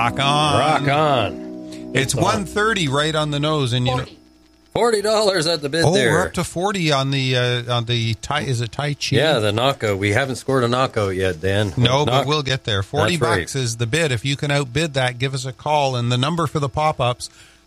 Rock on. Rock on. It's 130 right on the nose, and you know. $40 at the bid there. We're up to 40 on the Tai. Is it Tai Chi? Yeah, the knockout. We haven't scored a knockout yet, Dan. No, but we'll get there. 40 That's bucks is the bid. If you can outbid that, give us a call. And the number for the pop-ups,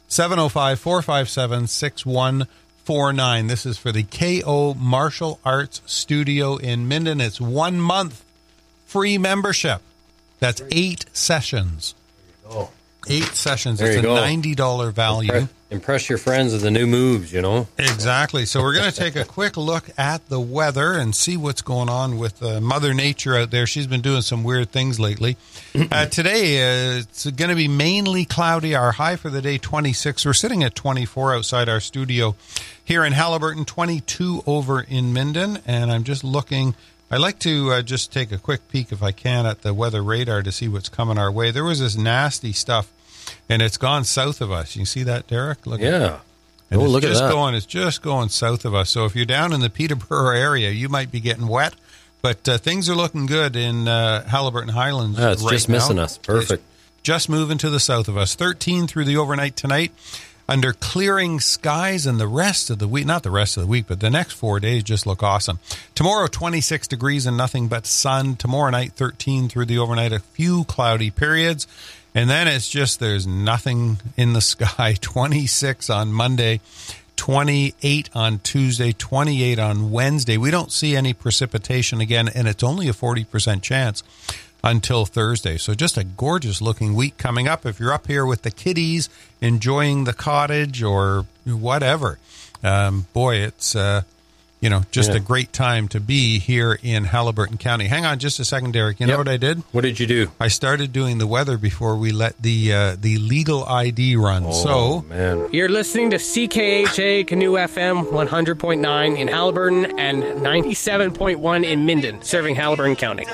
705-457-6149. This is for the KO Martial Arts Studio in Minden. It's 1 month free membership. That's 8 sessions. There you go. 8 sessions. There it's you a go. $90 value. Impress your friends with the new moves, you know. Exactly. So we're going to take a quick look at the weather and see what's going on with Mother Nature out there. She's been doing some weird things lately. Today, it's going to be mainly cloudy. Our high for the day, 26. We're sitting at 24 outside our studio here in Haliburton, 22 over in Minden. And I'm just looking. I like to just take a quick peek, if I can, at the weather radar to see what's coming our way. There was this nasty stuff, and it's gone south of us. You see that, Derek? Look Yeah. and Oh, it's look at just that. It's just going south of us. So if you're down in the Peterborough area, you might be getting wet. But things are looking good in Haliburton Highlands Yeah, it's right just now. missing us. Perfect. It's just moving to the south of us. 13 through the overnight tonight. Under clearing skies, and the rest of the week, not the rest of the week, but the next 4 days just look awesome. Tomorrow, 26 degrees and nothing but sun. Tomorrow night, 13 through the overnight, a few cloudy periods. And then it's just there's nothing in the sky. 26 on Monday, 28 on Tuesday, 28 on Wednesday. We don't see any precipitation again, and it's only a 40% chance until Thursday. So just a gorgeous looking week coming up. If you're up here with the kiddies enjoying the cottage or whatever, boy, it's just a great time to be here in Haliburton County. Hang on just a second, Derek. You know what I did? What did you do? I started doing the weather before we let the legal ID run. Man. You're listening to CKHA Canoe FM 100.9 in Haliburton and 97.1 in Minden, serving Haliburton County.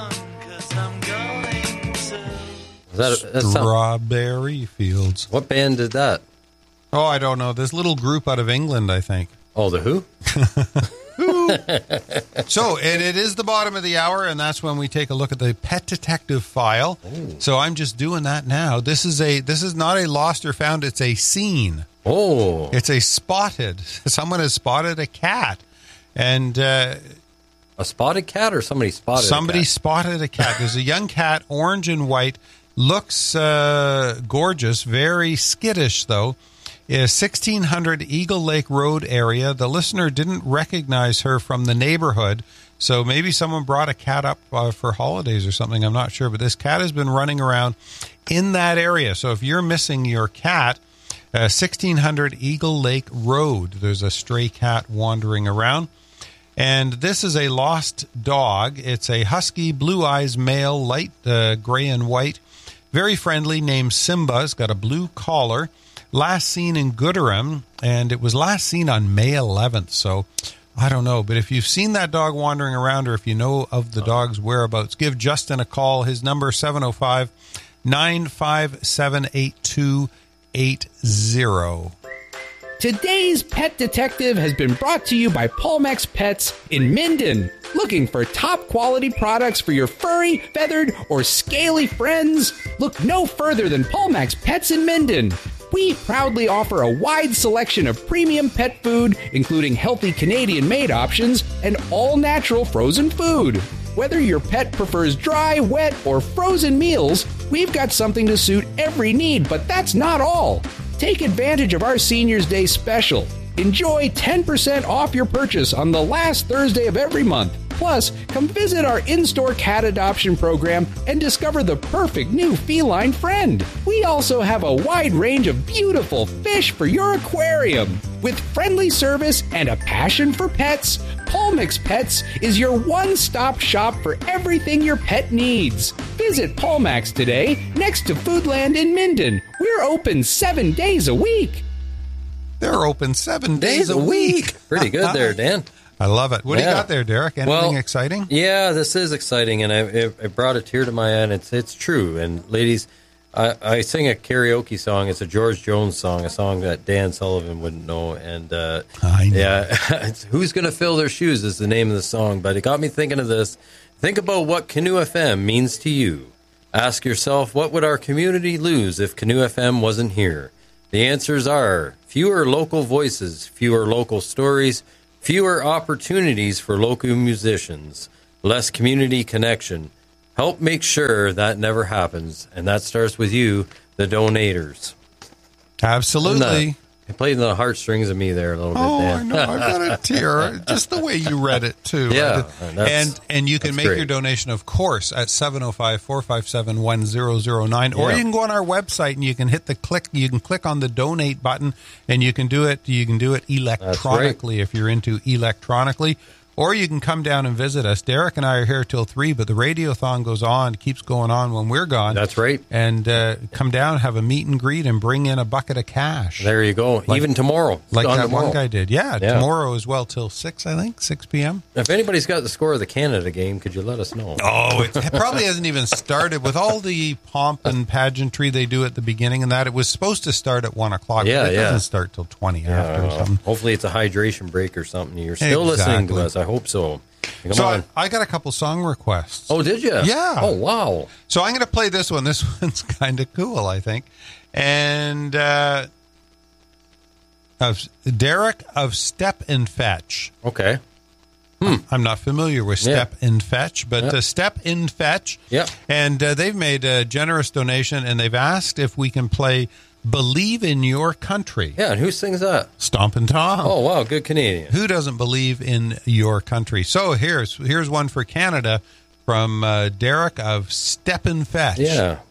That's Strawberry Fields. what band did that? Oh, I don't know. This little group out of England, I think. Oh, the Who? So, and it is the bottom of the hour, and that's when we take a look at the Pet Detective file. Ooh. So I'm just doing that now. This is not a lost or found, it's a seen. Oh. It's a spotted. Someone has spotted a cat. And A spotted cat or somebody spotted somebody a cat? spotted a cat. There's a young cat, orange and white, looks gorgeous, very skittish, though. 1600 Eagle Lake Road area. The listener didn't recognize her from the neighborhood, so maybe someone brought a cat up for holidays or something. I'm not sure, but this cat has been running around in that area. So if you're missing your cat, 1600 Eagle Lake Road, there's a stray cat wandering around. And this is a lost dog. It's a husky, blue eyes male, light gray and white, very friendly, named Simba. It's got a blue collar. Last seen in Gooderham, and it was last seen on May 11th. So I don't know, but if you've seen that dog wandering around, or if you know of the dog's whereabouts, give Justin a call. His number 705-957-8280. Today's Pet Detective has been brought to you by Palmex Pets in Minden. Looking for top quality products for your furry, feathered, or scaly friends? Look no further than Palmex Pets in Minden. We proudly offer a wide selection of premium pet food, including healthy Canadian-made options and all-natural frozen food. Whether your pet prefers dry, wet, or frozen meals, we've got something to suit every need, but that's not all. Take advantage of our Seniors Day special. Enjoy 10% off your purchase on the last Thursday of every month. Plus, come visit our in-store cat adoption program and discover the perfect new feline friend. We also have a wide range of beautiful fish for your aquarium. With friendly service and a passion for pets, Palmex Pets is your one-stop shop for everything your pet needs. Visit Palmex today, next to Foodland in Minden. We're open 7 days a week. They're open 7 days a week. Pretty good there, Dan. I love it. What do you got there, Derek? Anything exciting? Yeah, this is exciting, and it brought a tear to my eye, and it's true. And ladies, I sing a karaoke song. It's a George Jones song, a song that Dan Sullivan wouldn't know. And I know. Yeah, it's Who's Gonna Fill Their Shoes is the name of the song. But it got me thinking of this. Think about what Canoe FM means to you. Ask yourself, what would our community lose if Canoe FM wasn't here? The answers are fewer local voices, fewer local stories, fewer opportunities for local musicians, less community connection. Help make sure that never happens, and that starts with you, the donators. Absolutely. It played the heartstrings of me there a little bit, Dan. I know. I've got a tear. Just the way you read it, too. Yeah. And you can make your donation, of course, at 705-457-1009. Or you can go on our website and you can click on the donate button, and you can do it electronically if you're into electronically. Or you can come down and visit us. Derek and I are here till 3, but the Radiothon goes on, keeps going on when we're gone. That's right. And come down, have a meet and greet, and bring in a bucket of cash. There you go. Even tomorrow. Like that one guy did. Yeah, tomorrow as well till 6, I think, 6 p.m. If anybody's got the score of the Canada game, could you let us know? Oh, it probably hasn't even started. With all the pomp and pageantry they do at the beginning and that, it was supposed to start at 1 o'clock, but it doesn't start till 20 after or something. Hopefully it's a hydration break or something. You're still listening to us. I hope so. Come on. I got a couple song requests. Oh, did you? Yeah. Oh, wow. So I'm going to play this one. This one's kind of cool, I think. And of Derek of Step and Fetch. Okay. I'm not familiar with Step and Fetch, but Step and Fetch. Yeah. And they've made a generous donation, and they've asked if we can play Believe in Your Country. Yeah, and who sings that? Stompin' Tom. Oh, wow, good Canadian. Who doesn't believe in your country? So here's one for Canada from Derek of Step and Fetch. Yeah.